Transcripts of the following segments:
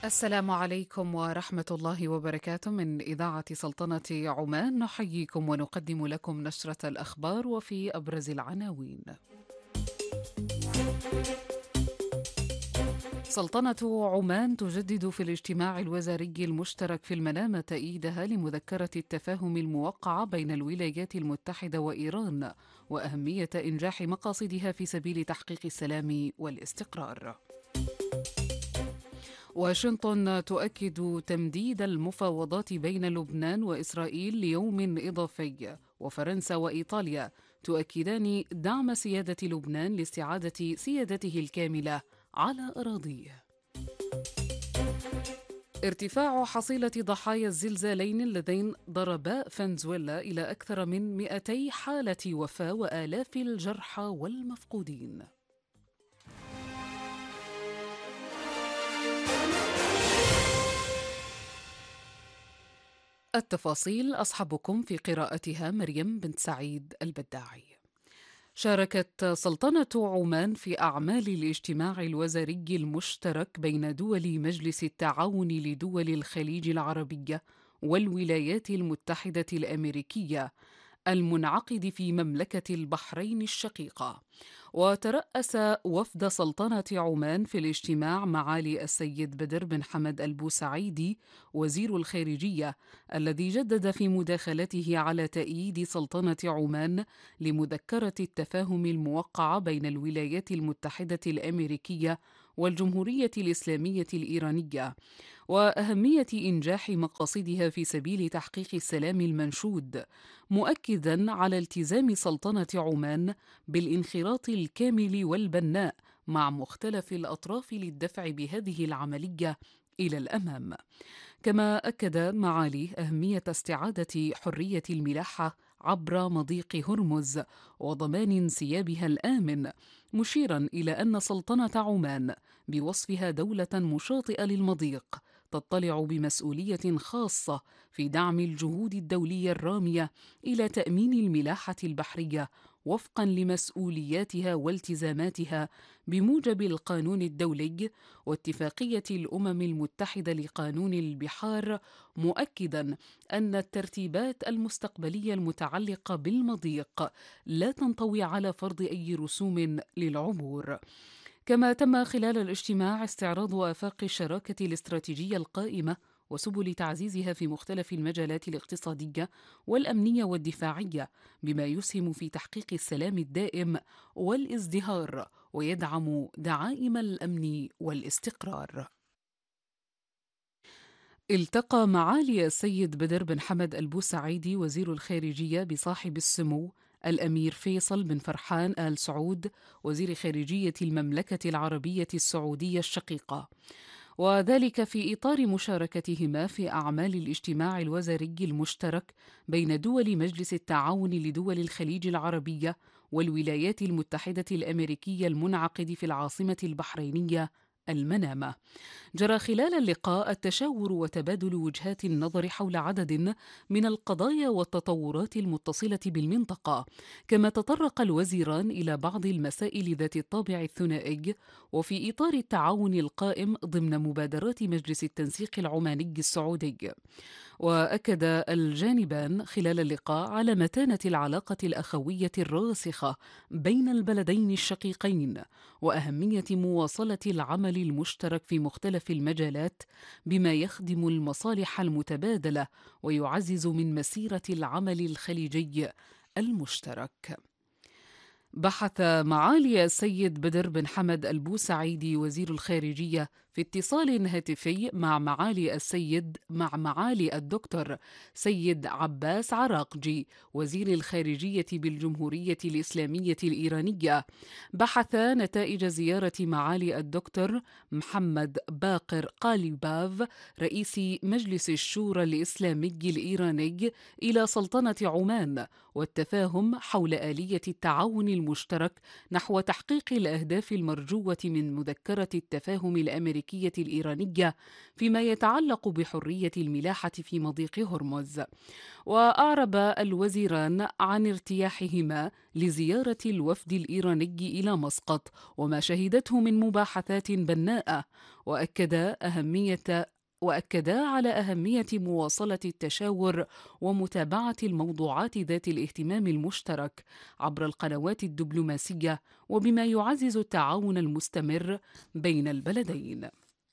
السلام عليكم ورحمة الله وبركاته. من إذاعة سلطنة عمان نحييكم ونقدم لكم نشرة الأخبار وفي أبرز العناوين. سلطنة عمان تجدد في الاجتماع الوزاري المشترك في المنامة تأييدها لمذكرة التفاهم الموقعة بين الولايات المتحدة وإيران وأهمية إنجاح مقاصدها في سبيل تحقيق السلام والاستقرار. واشنطن تؤكد تمديد المفاوضات بين لبنان وإسرائيل ليوم إضافي، وفرنسا وإيطاليا تؤكدان دعم سيادة لبنان لاستعادة سيادته الكاملة على أراضيه. ارتفاع حصيلة ضحايا الزلزالين اللذين ضربا فنزويلا إلى أكثر من 200 حالة وفاة وآلاف الجرحى والمفقودين. التفاصيل أصحبكم في قراءتها مريم بنت سعيد البداعي. شاركت سلطنة عمان في أعمال الاجتماع الوزاري المشترك بين دول مجلس التعاون لدول الخليج العربية والولايات المتحدة الأمريكية المنعقد في مملكة البحرين الشقيقة. وترأس وفد سلطنة عمان في الاجتماع معالي السيد بدر بن حمد البوسعيدي وزير الخارجية، الذي جدد في مداخلته على تأييد سلطنة عمان لمذكرة التفاهم الموقعة بين الولايات المتحدة الأمريكية والجمهورية الإسلامية الإيرانية، وأهمية إنجاح مقاصدها في سبيل تحقيق السلام المنشود، مؤكداً على التزام سلطنة عمان بالانخراط الكامل والبناء مع مختلف الأطراف للدفع بهذه العملية إلى الأمام. كما أكد معاليه أهمية استعادة حرية الملاحة عبر مضيق هرمز وضمان انسيابها الآمن، مشيرا إلى أن سلطنة عمان بوصفها دولة مشاطئة للمضيق تطلع بمسؤولية خاصة في دعم الجهود الدولية الرامية إلى تأمين الملاحة البحرية وفقا لمسؤولياتها والتزاماتها بموجب القانون الدولي واتفاقية الأمم المتحدة لقانون البحار، مؤكدا أن الترتيبات المستقبلية المتعلقة بالمضيق لا تنطوي على فرض أي رسوم للعبور. كما تم خلال الاجتماع استعراض آفاق الشراكة الاستراتيجية القائمة وسبل تعزيزها في مختلف المجالات الاقتصادية والأمنية والدفاعية، بما يسهم في تحقيق السلام الدائم والازدهار ويدعم دعائم الأمن والاستقرار. التقى معالي السيد بدر بن حمد البوسعيدي وزير الخارجية بصاحب السمو الأمير فيصل بن فرحان آل سعود وزير خارجية المملكة العربية السعودية الشقيقة، وذلك في إطار مشاركتهما في أعمال الاجتماع الوزاري المشترك بين دول مجلس التعاون لدول الخليج العربية والولايات المتحدة الأمريكية المنعقد في العاصمة البحرينية المنامة. جرى خلال اللقاء التشاور وتبادل وجهات النظر حول عدد من القضايا والتطورات المتصلة بالمنطقة، كما تطرق الوزيران إلى بعض المسائل ذات الطابع الثنائي وفي إطار التعاون القائم ضمن مبادرات مجلس التنسيق العماني السعودي. وأكد الجانبان خلال اللقاء على متانة العلاقة الأخوية الراسخة بين البلدين الشقيقين وأهمية مواصلة العمل المشترك في مختلف المجالات بما يخدم المصالح المتبادلة ويعزز من مسيرة العمل الخليجي المشترك. بحث معالي السيد بدر بن حمد البوسعيدي وزير الخارجية في اتصال هاتفي مع معالي الدكتور سيد عباس عراقجي وزير الخارجية بالجمهورية الإسلامية الإيرانية، بحث نتائج زيارة معالي الدكتور محمد باقر قاليباف رئيس مجلس الشورى الإسلامي الإيراني إلى سلطنة عمان والتفاهم حول آلية التعاون المشترك نحو تحقيق الأهداف المرجوة من مذكرة التفاهم الأمريكية الإيرانية فيما يتعلق بحرية الملاحة في مضيق هرمز. وأعرب الوزيران عن ارتياحهما لزيارة الوفد الإيراني إلى مسقط وما شهدته من مباحثات بناءة، وأكدا على أهمية مواصلة التشاور ومتابعة الموضوعات ذات الاهتمام المشترك عبر القنوات الدبلوماسية وبما يعزز التعاون المستمر بين البلدين.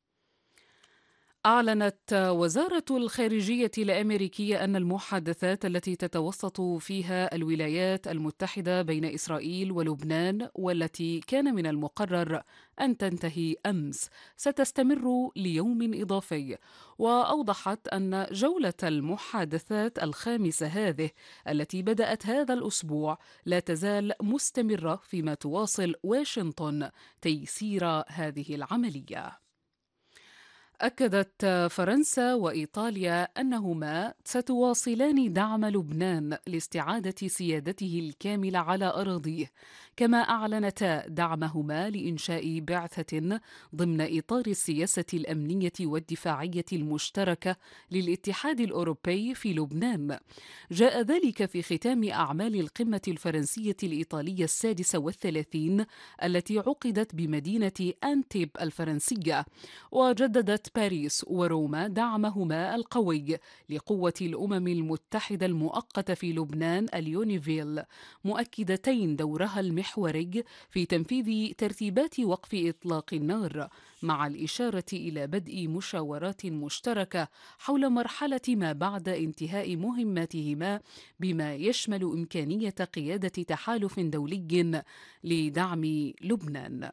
أعلنت وزارة الخارجية الأمريكية أن المحادثات التي تتوسط فيها الولايات المتحدة بين إسرائيل ولبنان والتي كان من المقرر أن تنتهي أمس ستستمر ليوم إضافي، وأوضحت أن جولة المحادثات الخامسة هذه التي بدأت هذا الأسبوع لا تزال مستمرة فيما تواصل واشنطن تيسير هذه العملية. أكدت فرنسا وإيطاليا أنهما ستواصلان دعم لبنان لاستعادة سيادته الكاملة على أراضيه، كما أعلنتا دعمهما لإنشاء بعثة ضمن إطار السياسة الأمنية والدفاعية المشتركة للاتحاد الأوروبي في لبنان. جاء ذلك في ختام أعمال القمة الفرنسية الإيطالية 36 التي عقدت بمدينة أنتيب الفرنسية، وجددت باريس وروما دعمهما القوي لقوة الأمم المتحدة المؤقتة في لبنان اليونيفيل، مؤكدتين دورها المحوري في تنفيذ ترتيبات وقف إطلاق النار، مع الإشارة إلى بدء مشاورات مشتركة حول مرحلة ما بعد انتهاء مهماتهما بما يشمل إمكانية قيادة تحالف دولي لدعم لبنان.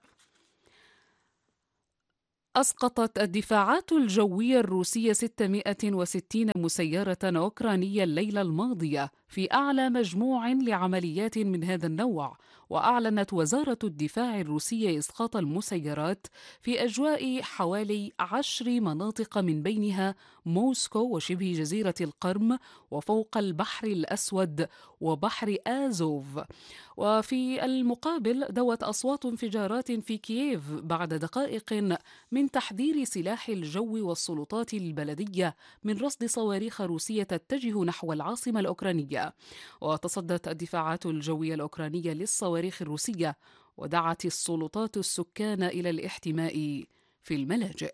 أسقطت الدفاعات الجوية الروسية 660 مسيرة أوكرانية الليلة الماضية في أعلى مجموع لعمليات من هذا النوع، وأعلنت وزارة الدفاع الروسية إسقاط المسيرات في أجواء حوالي 10 مناطق من بينها موسكو وشبه جزيرة القرم وفوق البحر الأسود وبحر آزوف. وفي المقابل دوت أصوات انفجارات في كييف بعد دقائق من تحذير سلاح الجو والسلطات البلدية من رصد صواريخ روسية تتجه نحو العاصمة الأوكرانية. وتصدت الدفاعات الجوية الأوكرانية للصواريخ الروسية ودعت السلطات السكان إلى الاحتماء في الملاجئ.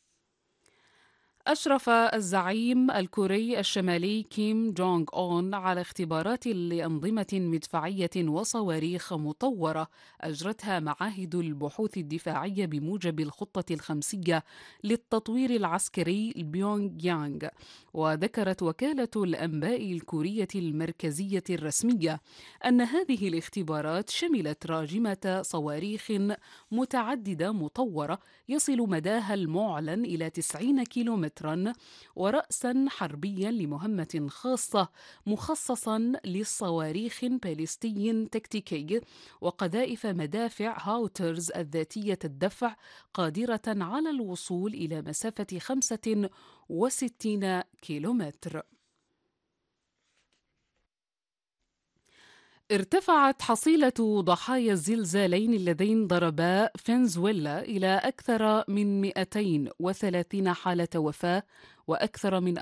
أشرف الزعيم الكوري الشمالي كيم جونغ أون على اختبارات لأنظمة مدفعية وصواريخ مطورة أجرتها معاهد البحوث الدفاعية بموجب الخطة الخمسية للتطوير العسكري بيونغ يانغ. وذكرت وكالة الأنباء الكورية المركزية الرسمية أن هذه الاختبارات شملت راجمة صواريخ متعددة مطورة يصل مداها المعلن إلى 90 كيلومترا، ورأسا حربيا لمهمة خاصة مخصصا للصواريخ باليستي تكتيكي، وقذائف مدافع هاوترز الذاتية الدفع قادرة على الوصول إلى مسافة 65 كيلومتر. ارتفعت حصيلة ضحايا الزلزالين اللذين ضربا فنزويلا إلى أكثر من 230 حالة وفاة وأكثر من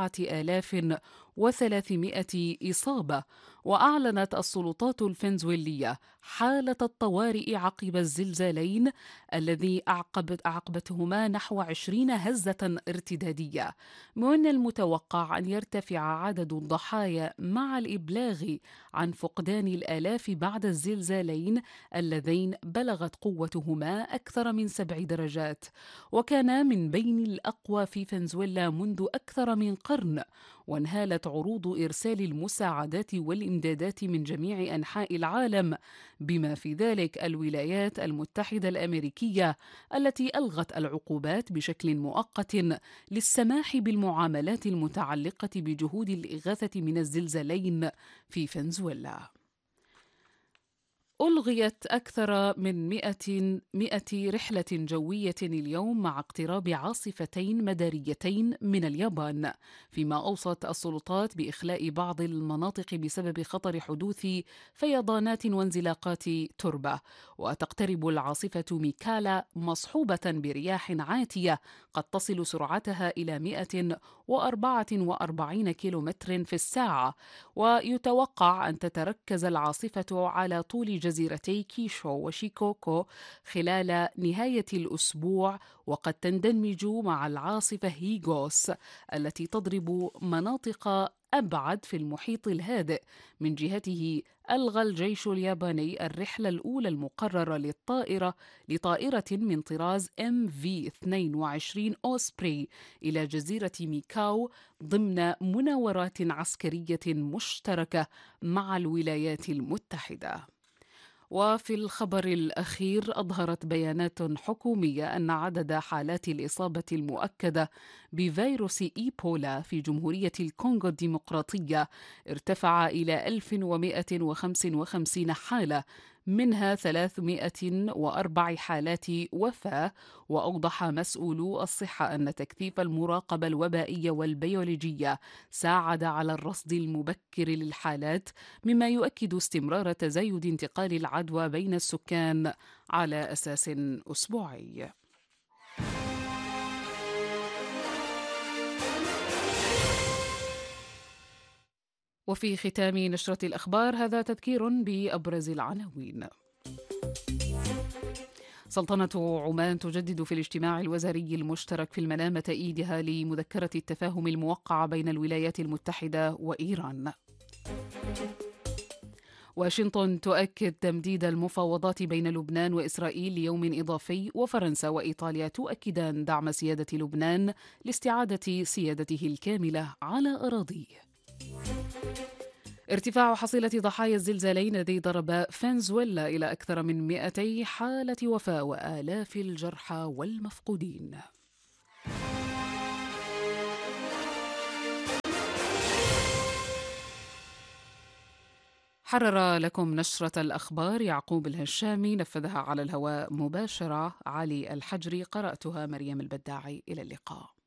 4300 إصابة. وأعلنت السلطات الفنزويلية حالة الطوارئ عقب الزلزالين الذي أعقبتهما نحو 20 هزة ارتدادية، من المتوقع أن يرتفع عدد الضحايا مع الإبلاغ عن فقدان الآلاف بعد الزلزالين اللذين بلغت قوتهما أكثر من 7 درجات، وكان من بين الأقوى في فنزويلا منذ أكثر من قرن. وانهالت عروض إرسال المساعدات والإمدادات من جميع أنحاء العالم بما في ذلك الولايات المتحدة الأمريكية التي ألغت العقوبات بشكل مؤقت للسماح بالمعاملات المتعلقة بجهود الإغاثة من الزلزالين في فنزويلا. ألغيت أكثر من 100 رحلة جوية اليوم مع اقتراب عاصفتين مداريتين من اليابان، فيما أوصت السلطات بإخلاء بعض المناطق بسبب خطر حدوث فيضانات وانزلاقات تربة. وتقترب العاصفة ميكالا مصحوبة برياح عاتية قد تصل سرعتها إلى 144 كيلومتر في الساعة، ويتوقع أن تتركز العاصفة على طول جزيرتي كيشو وشيكوكو خلال نهاية الأسبوع، وقد تندمج مع العاصفة هيغوس التي تضرب مناطق أبعد في المحيط الهادئ. من جهته ألغى الجيش الياباني الرحلة الأولى المقررة لطائرة من طراز MV-22 أوسبري إلى جزيرة ميكاو ضمن مناورات عسكرية مشتركة مع الولايات المتحدة. وفي الخبر الأخير، أظهرت بيانات حكومية أن عدد حالات الإصابة المؤكدة بفيروس إيبولا في جمهورية الكونغو الديمقراطية ارتفع إلى 1155 حالة، منها 304 حالات وفاة. وأوضح مسؤولو الصحة أن تكثيف المراقبة الوبائية والبيولوجية ساعد على الرصد المبكر للحالات، مما يؤكد استمرار تزايد انتقال العدوى بين السكان على أساس أسبوعي. وفي ختام نشرة الأخبار هذا تذكير بأبرز العناوين. سلطنة عمان تجدد في الاجتماع الوزاري المشترك في المنامة تأييدها لمذكرة التفاهم الموقعة بين الولايات المتحدة وإيران. واشنطن تؤكد تمديد المفاوضات بين لبنان وإسرائيل ليوم إضافي، وفرنسا وإيطاليا تؤكدان دعم سيادة لبنان لاستعادة سيادته الكاملة على أراضيه. ارتفاع حصيلة ضحايا الزلزالين الذي ضرب فنزويلا إلى أكثر من 200 حالة وفاة وآلاف الجرحى والمفقودين. حرر لكم نشرة الأخبار يعقوب الهشامي، نفذها على الهواء مباشرة علي الحجري، قرأتها مريم البداعي. إلى اللقاء.